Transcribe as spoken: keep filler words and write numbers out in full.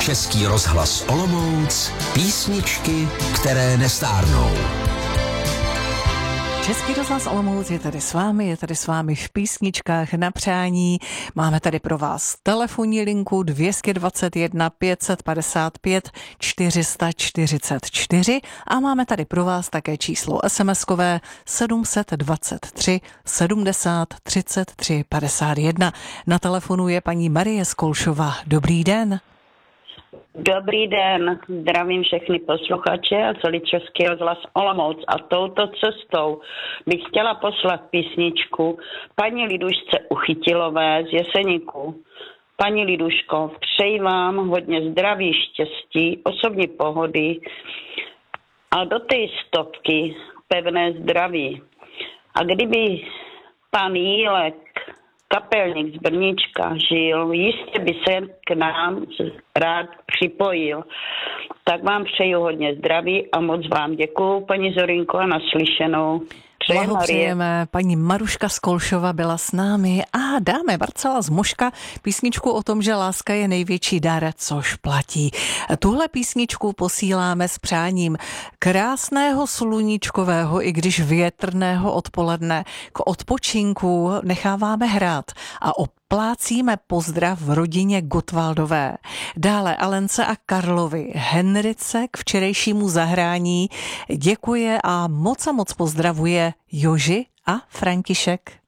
Český rozhlas Olomouc, písničky, které nestárnou. Český rozhlas Olomouc je tady s vámi, je tady s vámi v písničkách na přání. Máme tady pro vás telefonní linku dvě dvacet jedna pět padesát pět čtyři sta čtyřicet čtyři a máme tady pro vás také číslo SMSkové sedm set dvacet tři sedmdesát třicet tři padesát jedna. Na telefonu je paní Marie Skolšová. Dobrý den. Dobrý den, zdravím všechny posluchače a celý Český rozhlas Olomouc. A touto cestou bych chtěla poslat písničku paní Lidušce Uchytilové z Jeseníku. Paní Liduško, přeji vám hodně zdraví, štěstí, osobní pohody a do té stovky pevné zdraví. A kdyby pan Jílek, kapelník z Brníčka, žil, jistě by se k nám rád připojil. Tak vám přeju hodně zdraví a moc vám děkuju, paní Zorinko, a naslyšenou. Blahopřejeme, paní Maruška Skolšova byla s námi a dáme Marcela z Moška písničku o tom, že láska je největší dar, což platí. Tuhle písničku posíláme s přáním krásného sluníčkového, i když větrného odpoledne. K odpočinku necháváme hrát a o plácíme pozdrav v rodině Gottwaldové. Dále Alence a Karlovi, Henrice k včerejšímu zahrání děkuje a moc a moc pozdravuje Joži a František.